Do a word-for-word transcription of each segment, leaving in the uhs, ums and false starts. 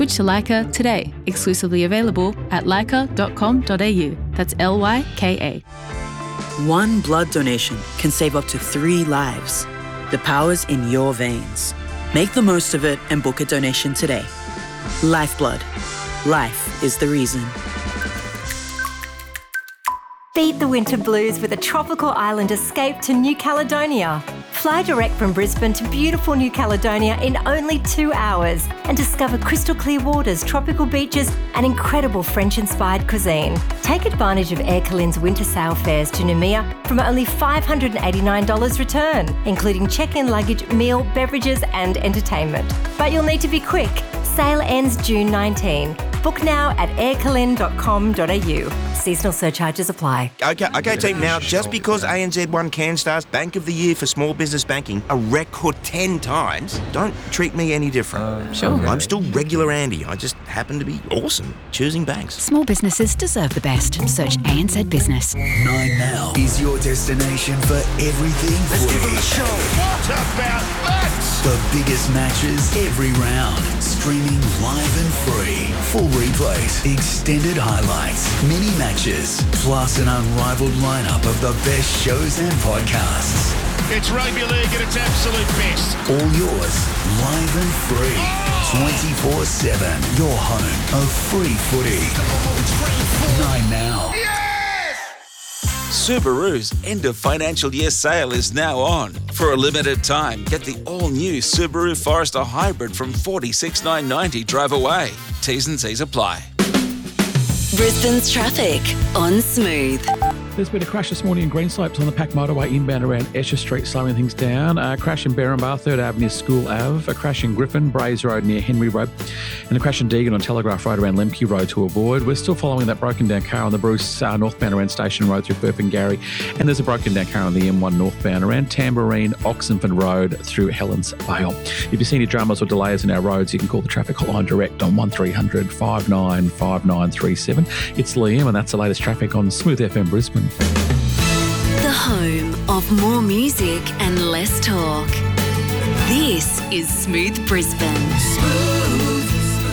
Switch to Lyca today, exclusively available at lyca dot com dot a u. That's L Y K A. One blood donation can save up to three lives. The power's in your veins. Make the most of it and book a donation today. Lifeblood. Life is the reason. Beat the winter blues with a tropical island escape to New Caledonia. Fly direct from Brisbane to beautiful New Caledonia in only two hours and discover crystal clear waters, tropical beaches and incredible French-inspired cuisine. Take advantage of Air Calin's winter sail fares to Noumea from only five hundred eighty-nine dollars return, including check-in luggage, meal, beverages and entertainment. But you'll need to be quick. Sale ends June nineteenth. Book now at air calin dot com dot a u. Seasonal surcharges apply. Okay, okay, team. Now, just because A N Z won CanStar's Bank of the Year for small business banking a record ten times, don't treat me any different. Uh, sure. I'm still regular Andy. I just happen to be awesome choosing banks. Small businesses deserve the best. Search A N Z Business. Nine Now is your destination for everything Let's footy. give them a show. What about that? The biggest matches every round. Streaming live and free. Full replays, extended highlights, mini matches, plus an unrivaled lineup of the best shows and podcasts. It's rugby league at its absolute best. All yours, live and free. twenty-four seven. Your home of free footy. Nine Now. Subaru's end of financial year sale is now on. For a limited time, get the all-new Subaru Forester Hybrid from forty-six thousand nine hundred ninety dollars drive away. T's and C's apply. Brisbane's traffic on Smooth. There's been a crash this morning in Greenslopes on the Pack motorway inbound around Esher Street, slowing things down. A crash in Berrinbar, third Avenue, School Ave. A crash in Griffin, Braes Road near Henry Road. And a crash in Deagon on Telegraph Road around Lemke Road to avoid. We're still following that broken down car on the Bruce uh, northbound around Station Road through Burpengary. And there's a broken down car on the M one northbound around Tamborine, Oxenford Road through Helens Vale. If you see any dramas or delays in our roads, you can call the traffic hotline direct on one three hundred, five nine five nine three seven. It's Liam, and that's the latest traffic on Smooth F M Brisbane. The home of more music and less talk. This is Smooth Brisbane. Smooth.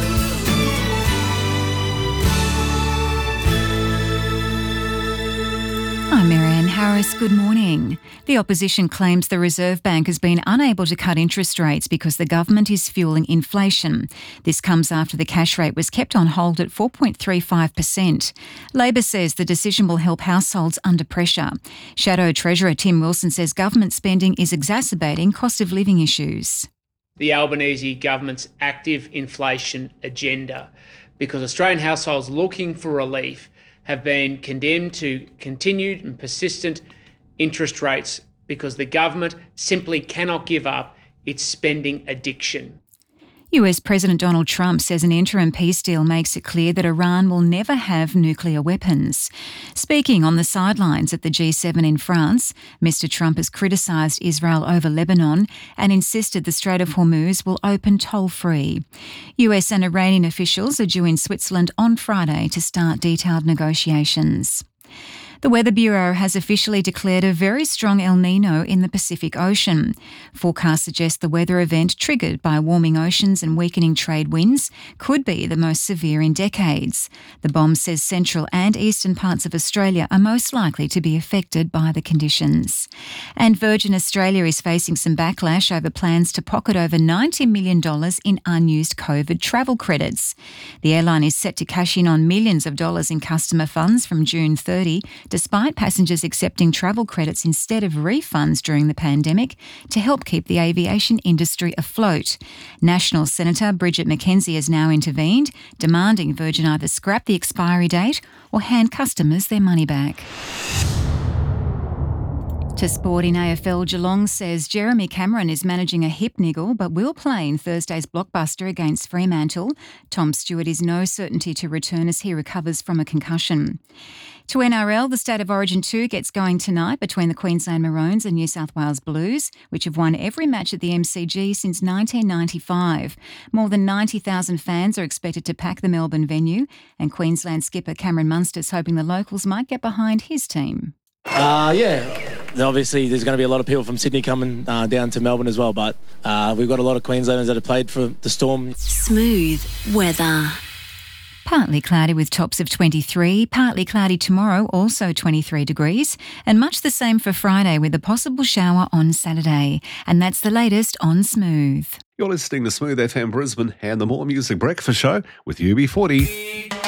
I'm Marianne Harris. Good morning. The opposition claims the Reserve Bank has been unable to cut interest rates because the government is fueling inflation. This comes after the cash rate was kept on hold at four point three five percent. Labor says the decision will help households under pressure. Shadow Treasurer Tim Wilson says government spending is exacerbating cost of living issues. The Albanese government's active inflation agenda, because Australian households looking for relief have been condemned to continued and persistent interest rates because the government simply cannot give up its spending addiction. U S President Donald Trump says an interim peace deal makes it clear that Iran will never have nuclear weapons. Speaking on the sidelines at the G seven in France, Mister Trump has criticised Israel over Lebanon and insisted the Strait of Hormuz will open toll-free. U S and Iranian officials are due in Switzerland on Friday to start detailed negotiations. The Weather Bureau has officially declared a very strong El Niño in the Pacific Ocean. Forecasts suggest the weather event, triggered by warming oceans and weakening trade winds, could be the most severe in decades. The B O M says central and eastern parts of Australia are most likely to be affected by the conditions. And Virgin Australia is facing some backlash over plans to pocket over ninety million dollars in unused COVID travel credits. The airline is set to cash in on millions of dollars in customer funds from June thirtieth, despite passengers accepting travel credits instead of refunds during the pandemic to help keep the aviation industry afloat. National Senator Bridget McKenzie has now intervened, demanding Virgin either scrap the expiry date or hand customers their money back. To sport in A F L, Geelong says Jeremy Cameron is managing a hip niggle but will play in Thursday's blockbuster against Fremantle. Tom Stewart is no certainty to return as he recovers from a concussion. To N R L, the State of Origin two gets going tonight between the Queensland Maroons and New South Wales Blues, which have won every match at the M C G since nineteen ninety-five. More than ninety thousand fans are expected to pack the Melbourne venue, and Queensland skipper Cameron Munster's hoping the locals might get behind his team. Uh, yeah. Obviously, there's going to be a lot of people from Sydney coming uh, down to Melbourne as well, but uh, we've got a lot of Queenslanders that have played for the Storm. Smooth weather. Partly cloudy with tops of twenty-three, partly cloudy tomorrow, also twenty-three degrees, and much the same for Friday with a possible shower on Saturday. And that's the latest on Smooth. You're listening to Smooth F M Brisbane and the More Music Breakfast Show with U B forty.